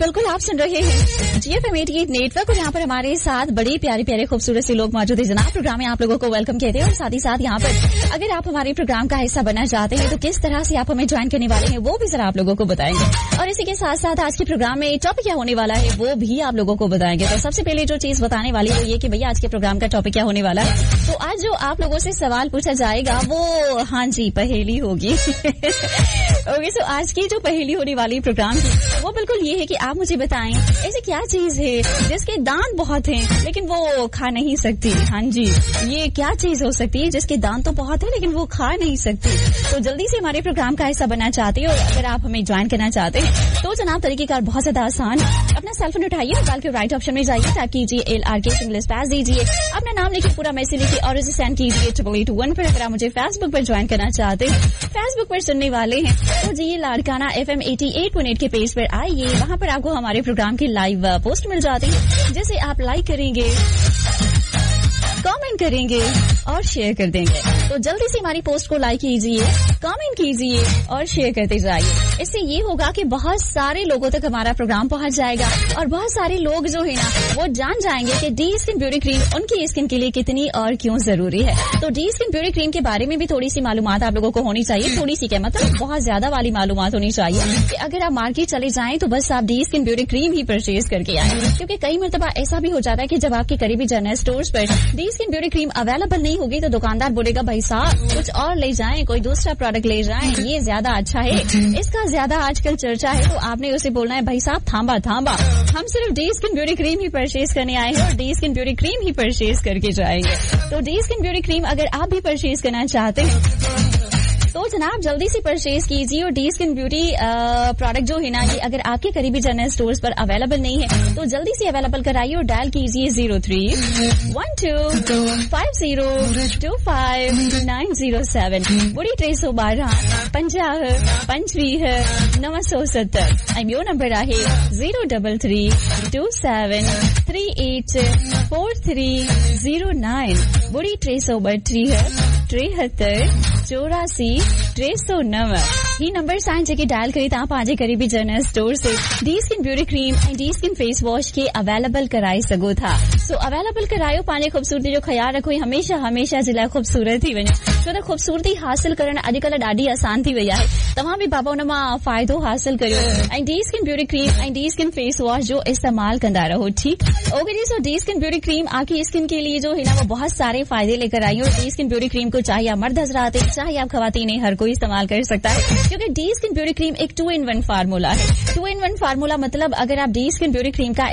बिल्कुल आप सुन रहे हैं GFM 88 नेटवर्क और यहाँ पर हमारे साथ बड़े प्यारे प्यारे खूबसूरत से लोग मौजूद है जनाब। प्रोग्राम में आप लोगों को वेलकम कहते हैं और साथ ही साथ यहाँ पर अगर आप हमारे प्रोग्राम का हिस्सा बनना चाहते हैं तो किस तरह से आप हमें ज्वाइन करने वाले हैं वो भी जरा आप लोगों को बताएंगे। और इसी के साथ साथ आज के प्रोग्राम में टॉपिक क्या होने वाला है वो भी आप लोगों को बताएंगे। तो सबसे पहले जो चीज बताने वाली है वो ये कि भैया आज के प्रोग्राम का टॉपिक क्या होने वाला है। तो आज जो आप लोगों से सवाल पूछा जाएगा वो हाँ जी पहेली होगी। ओके, सो आज की जो पहेली होने वाली प्रोग्राम की वो बिल्कुल ये है कि आप मुझे बताएं ऐसी क्या चीज है जिसके दांत बहुत हैं लेकिन वो खा नहीं सकती। हाँ जी, ये क्या चीज हो सकती है जिसके दांत तो बहुत है लेकिन वो खा नहीं सकती। तो जल्दी से हमारे प्रोग्राम का हिस्सा बनना चाहते हैं और अगर आप हमें ज्वाइन करना चाहते हैं तो जनाब तरीकेकार बहुत ज्यादा आसान है। अपना सेल फोन उठाइए, निकाल के राइट ऑप्शन में जाइए, टाइप कीजिए LRK इंग्लिश पास दीजिए, अपना नाम लिखिए, पूरा मैसेज लिखिए और इसे सेंड कीजिए 8821 पर। अगर आप मुझे फेसबुक पर ज्वाइन करना चाहते हैं, फेसबुक पर सुनने वाले हैं तो जी लाड़काना FM 88.8 के पेज पर आइए। वहाँ पर आपको हमारे प्रोग्राम की लाइव पोस्ट मिल जाती है जिसे आप लाइक करेंगे, कमेंट करेंगे और शेयर कर देंगे। तो जल्दी से हमारी पोस्ट को लाइक कीजिए, कमेंट कीजिए और शेयर करते जाइए। इससे ये होगा कि बहुत सारे लोगों तक हमारा प्रोग्राम पहुंच जाएगा और बहुत सारे लोग जो है ना वो जान जाएंगे कि डी स्किन ब्यूटी क्रीम उनकी स्किन के लिए कितनी और क्यों जरूरी है। तो डी स्किन ब्यूटी क्रीम के बारे में भी थोड़ी सी मालूमात आप लोगों को होनी चाहिए। थोड़ी सी क्या मतलब बहुत ज्यादा वाली मालूमात होनी चाहिए कि अगर आप मार्केट चले जाएं तो बस आप डी स्किन ब्यूटी क्रीम ही परचेज करके आए, क्योंकि कई मरतबा ऐसा भी हो जाता है कि जब आपके करीबी जनरल स्टोर्स पर D skin beauty cream available नहीं होगी तो दुकानदार बोलेगा भाई साहब कुछ और ले जाएं, कोई दूसरा प्रोडक्ट ले जाएं, ये ज्यादा अच्छा है, इसका ज्यादा आजकल चर्चा है। तो आपने उसे बोलना है भाई साहब थांबा, हम सिर्फ डी स्किन ब्यूटी क्रीम ही परचेज करने आए हैं और डी स्किन ब्यूटी क्रीम ही परचेज करके जाएंगे। तो डी स्किन ब्यूटी क्रीम अगर आप भी परचेज करना चाहते हैं तो जनाब जल्दी से परचेज कीजिए। और डी स्किन ब्यूटी प्रोडक्ट जो है ना ये अगर आपके करीबी जनरल स्टोर्स पर अवेलेबल नहीं है तो जल्दी से अवेलेबल कराइए और डायल कीजिए 0312252907 बुरी 312 50 25 970 एम यो नंबर आहे 03327384309 बुरी 332 73 84 ही नंबर साइन जगह डायल करी तो आप आज करीबी जनरल स्टोर से D skin beauty cream and D skin face wash के अवेलेबल कराई सगो था। सो अवेलेबल करायो, पाने खूबसूरती जो ख्याल रखो हमेशा जिला खूबसूरत थी वञो छो त खूबसूरती हासिल करण अॼुकल्ह ॾाढी आसान थी वई आहे। तव्हां बि बाबा उन मां फ़ाइदो हासिल करियो ऐं डी स्किन ब्यूटी क्रीम ऐं डी स्किन फेस वॉश जो इस्तेमाल कंदा रहो। ठीक ओके जी। सो डी स्किन ब्यूटी क्रीम आपकी स्किन के लिए जो है ना वो बहुत सारे फायदे लेकर आई हो। डी स्किन ब्यूटी क्रीम को चाहे आप मर्द हजरात चाहे आप खवातीन हर कोई इस्तेमाल कर सकता है, क्योंकि डी स्किन ब्यूटी क्रीम एक 2-in-1 फार्मूला है। 2-in-1 फार्मूला मतलब अगर आप डी स्किन ब्यूटी क्रीम का